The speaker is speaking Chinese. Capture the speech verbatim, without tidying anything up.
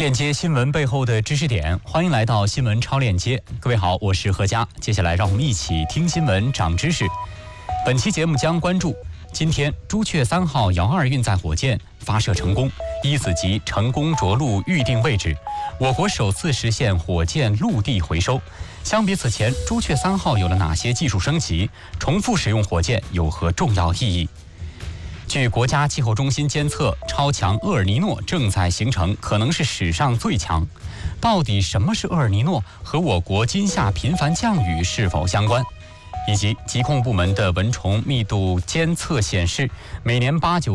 链接新闻背后的知识点，欢迎来到新闻超链接。各位好，我是何佳。接下来让我们一起听新闻长知识。本期节目将关注今天朱雀三号遥二运载火箭发射成功，一子级成功着陆预定位置，我国首次实现火箭陆地回收。相比此前，朱雀三号有了哪些技术升级？重复使用火箭有何重要意义？据国家气候中心监测，超强厄尔尼诺正在形成，可能是史上最强。到底什么是厄尔尼诺？和我国今夏频繁降雨是否相关？以及疾控部门的蚊虫密度监测显示，每年八九